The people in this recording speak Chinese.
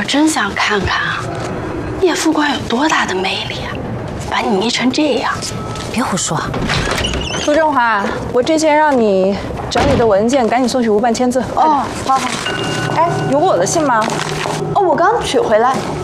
我真想看看啊，叶副官有多大的魅力啊，把你迷成这样。 别胡说。 苏振华，我之前让你整理的文件，赶紧送去吴办签字。 哦，好好。哎，有我的信吗？哦，我刚取回来。